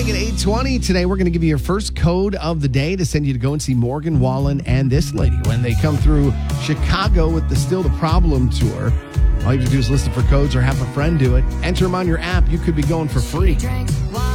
Traffic at 8:20. Today, we're going to give you your first code of the day to send you to go and see Morgan Wallen and this lady when they come through Chicago with the Still the Problem tour. All you have to do is listen for codes or have a friend do it. Enter them on your app. You could be going for free.